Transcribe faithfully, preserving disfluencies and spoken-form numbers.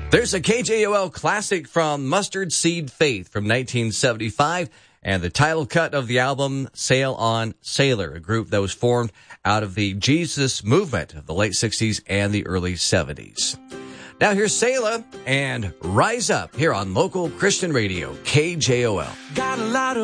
There's a K J O L classic from Mustard Seed Faith from nineteen seventy-five, and the title cut of the album, Sail On Sailor, a group that was formed out of the Jesus movement of the late sixties and the early seventies. Now here's Selah and Rise Up here on local Christian radio, K J O L. Got a lot of